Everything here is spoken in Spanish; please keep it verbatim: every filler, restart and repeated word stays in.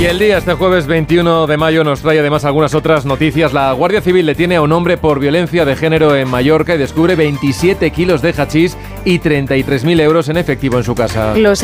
Y el día, este jueves veintiuno de mayo, nos trae además algunas otras noticias. La Guardia Civil detiene a un hombre por violencia de género en Mallorca y descubre veintisiete kilos de hachís y treinta y tres mil euros en efectivo en su casa. Los